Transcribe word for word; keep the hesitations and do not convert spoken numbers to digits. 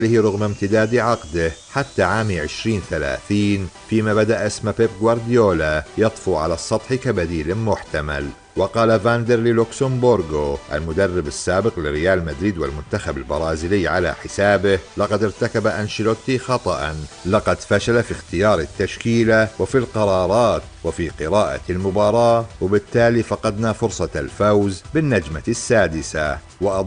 رغم امتداد عقده حتى عام عشرين ثلاثين، فيما بدأ اسم بيب غوارديولا يطفو على السطح كبديل محتمل. وقال فاندرلي لوكسمبورغو المدرب السابق لريال مدريد والمنتخب البرازيلي على حسابه: لقد ارتكب أنشيلوتي خطأ، لقد فشل في اختيار التشكيلة وفي القرارات وفي قراءة المباراة، وبالتالي فقدنا فرصة الفوز بالنجمة السادسة.